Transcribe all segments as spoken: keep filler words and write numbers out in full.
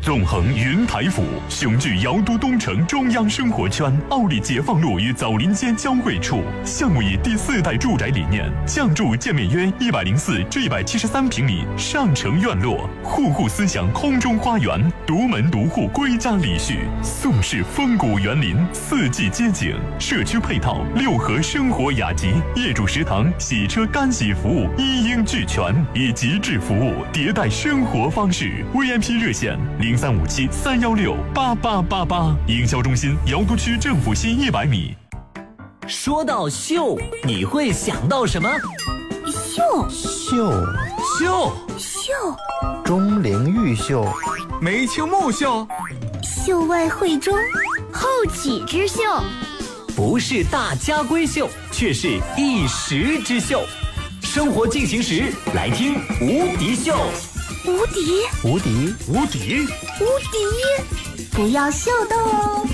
纵横云台府，雄踞瑶都东城中央生活圈，奥利解放路与枣林街交汇处。项目以第四代住宅理念，降筑建面约一百零四至一百七十三平米上城院落，户户思想空中花园，独门独户归家礼序，宋式风骨园林，四季街景，社区配套六合生活雅集，业主食堂、洗车干洗服务一应俱全，以极致服务迭代生活方式。V I P 热线零三五七三幺六八八八八，营销中心瑶都区政府西一百米。 说到秀，你会想到什么？ 秀秀秀秀钟灵毓秀， 梅秋木秀， 秀外慧中，后起之秀， 不是大家闺秀，却是一时之秀。生活进行时，来听无敌秀。 无敌无敌无敌无敌，不要秀逗哦。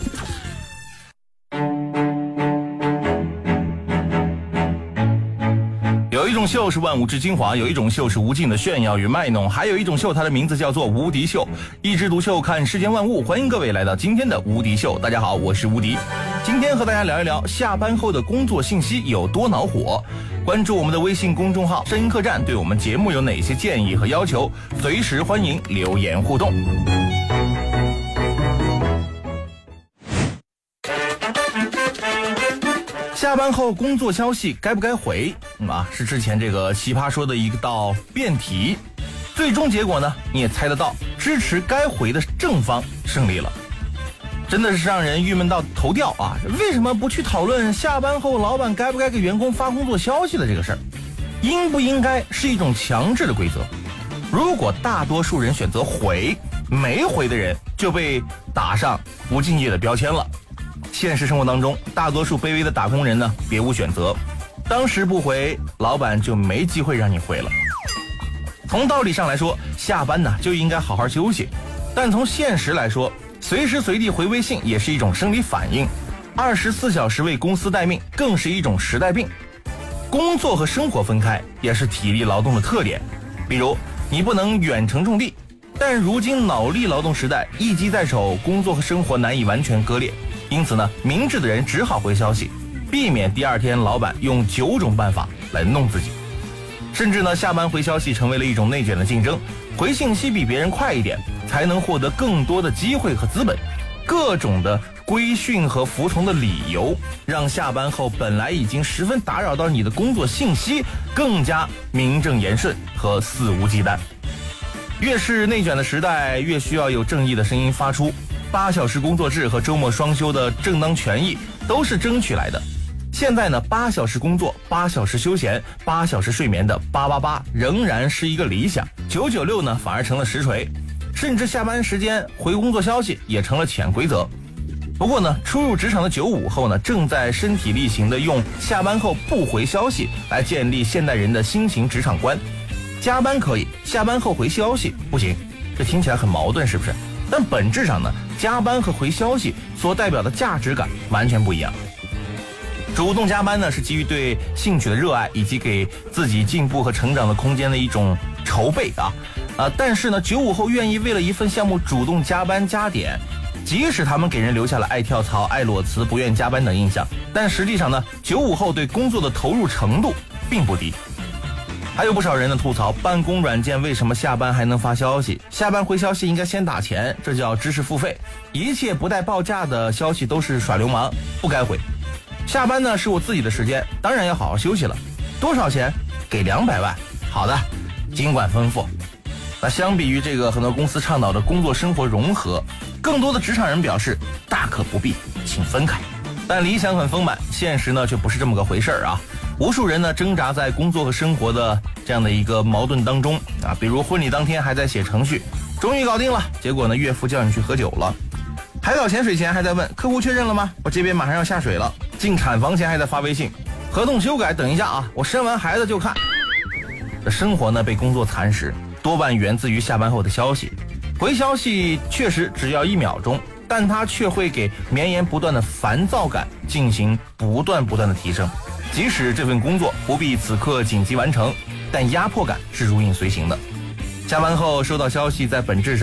有一种秀是万物之精华，有一种秀是无尽的炫耀与卖弄，还有一种秀，它的名字叫做无敌秀。一枝独秀，看世间万物。欢迎各位来到今天的无敌秀。大家好，我是无敌。今天和大家聊一聊下班后的工作信息有多恼火。关注我们的微信公众号声音客栈，对我们节目有哪些建议和要求，随时欢迎留言互动。下班后工作消息该不该回、嗯、啊，是之前这个奇葩说的一道辩题。最终结果呢，你也猜得到，支持该回的正方胜利了。真的是让人郁闷到头掉啊！为什么不去讨论下班后老板该不该给员工发工作消息的这个事儿？应不应该是一种强制的规则？如果大多数人选择回，没回的人就被打上不敬业的标签了。现实生活当中，大多数卑微的打工人呢，别无选择，当时不回，老板就没机会让你回了。从道理上来说，下班呢就应该好好休息，但从现实来说，随时随地回微信也是一种生理反应，二十四小时为公司待命更是一种时代病。工作和生活分开也是体力劳动的特点，比如你不能远程种地，但如今脑力劳动时代，一机在手，工作和生活难以完全割裂，因此呢，明智的人只好回消息，避免第二天老板用九种办法来弄自己。甚至呢，下班回消息成为了一种内卷的竞争，回信息比别人快一点，才能获得更多的机会和资本。各种的规训和服从的理由，让下班后本来已经十分打扰到你的工作信息，更加名正言顺和肆无忌惮。越是内卷的时代，越需要有正义的声音发出。八小时工作制和周末双休的正当权益都是争取来的。现在呢，八小时工作，八小时休闲，八小时睡眠的八八八仍然是一个理想，九九六呢反而成了实锤，甚至下班时间回工作消息也成了潜规则。不过呢，初入职场的九五后呢，正在身体力行的用下班后不回消息来建立现代人的新型职场观。加班可以，下班后回消息不行，这听起来很矛盾，是不是？但本质上呢，加班和回消息所代表的价值感完全不一样。主动加班呢，是基于对兴趣的热爱以及给自己进步和成长的空间的一种筹备啊啊！但是呢，九五后愿意为了一份项目主动加班加点，即使他们给人留下了爱跳槽、爱裸辞、不愿加班等印象，但实际上呢，九五后对工作的投入程度并不低。还有不少人呢吐槽办公软件为什么下班还能发消息，下班回消息应该先打钱，这叫知识付费，一切不带报价的消息都是耍流氓，不该回。下班呢是我自己的时间，当然要好好休息了。多少钱？给两百万。好的，尽管吩咐。那相比于这个很多公司倡导的工作生活融合，更多的职场人表示大可不必，请分开。但理想很丰满，现实呢却不是这么个回事儿啊。无数人呢挣扎在工作和生活的这样的一个矛盾当中啊，比如婚礼当天还在写程序，终于搞定了，结果呢岳父叫你去喝酒了。海岛潜水前还在问客户确认了吗？我这边马上要下水了。进产房前还在发微信，合同修改等一下啊，我生完孩子就看。这生活呢被工作蚕食，多半源自于下班后的消息。回消息确实只要一秒钟，但它却会给绵延不断的烦躁感进行不断不断的提升。即使这份工作不必此刻紧急完成，但压迫感是如影随形的。下班后收到消息，在本质上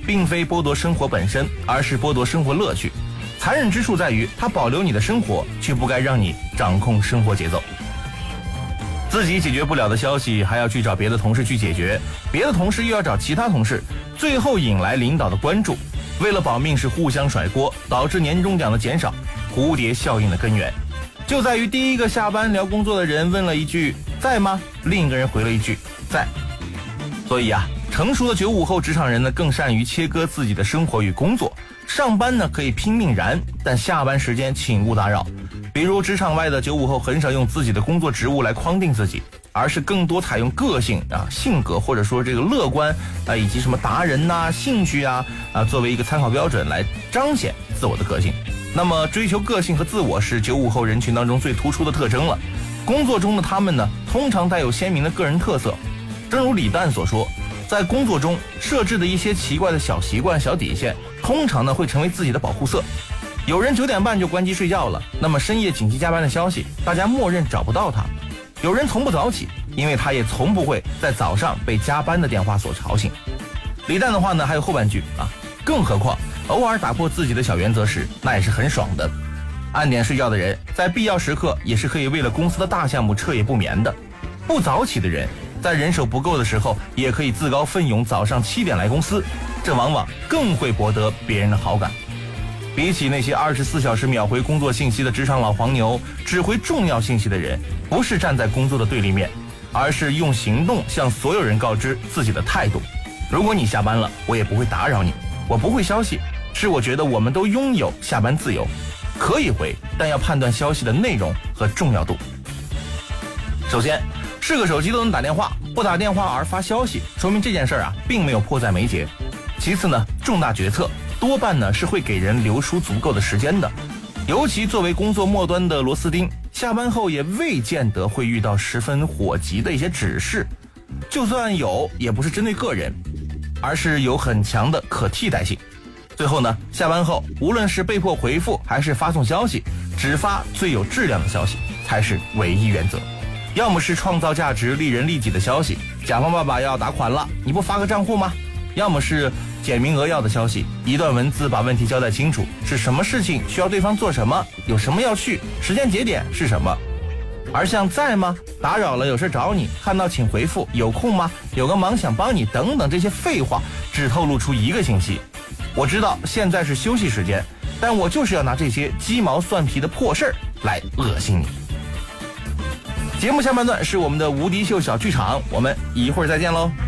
并非剥夺生活本身，而是剥夺生活乐趣。残忍之处在于，它保留你的生活，却不该让你掌控生活节奏。自己解决不了的消息，还要去找别的同事去解决，别的同事又要找其他同事，最后引来领导的关注。为了保命是互相甩锅，导致年终奖的减少。蝴蝶效应的根源就在于第一个下班聊工作的人问了一句在吗，另一个人回了一句在。所以啊，成熟的九五后职场人呢，更善于切割自己的生活与工作。上班呢可以拼命燃，但下班时间请勿打扰。比如职场外的九五后很少用自己的工作职务来框定自己，而是更多采用个性啊、性格或者说这个乐观啊，以及什么达人呐、啊、兴趣啊啊作为一个参考标准来彰显自我的个性。那么追求个性和自我是九五后人群当中最突出的特征了。工作中的他们呢，通常带有鲜明的个人特色。正如李诞所说，在工作中设置的一些奇怪的小习惯、小底线，通常呢会成为自己的保护色。有人九点半就关机睡觉了，那么深夜紧急加班的消息，大家默认找不到他。有人从不早起，因为他也从不会在早上被加班的电话所吵醒。李诞的话呢，还有后半句啊，更何况偶尔打破自己的小原则时，那也是很爽的。按点睡觉的人，在必要时刻也是可以为了公司的大项目彻夜不眠的。不早起的人，在人手不够的时候，也可以自告奋勇早上七点来公司，这往往更会博得别人的好感。比起那些二十四小时秒回工作信息的职场老黄牛，只回重要信息的人，不是站在工作的对立面，而是用行动向所有人告知自己的态度。如果你下班了，我也不会打扰你，我不会消息，是我觉得我们都拥有下班自由，可以回，但要判断消息的内容和重要度。首先，是个手机都能打电话，不打电话而发消息，说明这件事儿啊并没有迫在眉睫。其次呢，重大决策多半呢是会给人留出足够的时间的，尤其作为工作末端的螺丝钉，下班后也未见得会遇到十分火急的一些指示，就算有，也不是针对个人，而是有很强的可替代性。最后呢，下班后无论是被迫回复还是发送消息，只发最有质量的消息才是唯一原则。要么是创造价值、利人利己的消息，甲方爸爸要打款了，你不发个账户吗？要么是简明扼要的消息，一段文字把问题交代清楚，是什么事情需要对方做什么，有什么要去，时间节点是什么。而像在吗、打扰了，有事找你，看到请回复，有空吗，有个忙想帮你等等，这些废话只透露出一个信息：我知道现在是休息时间，但我就是要拿这些鸡毛蒜皮的破事儿来恶心你。节目下半段是我们的无敌秀小剧场，我们一会儿再见喽。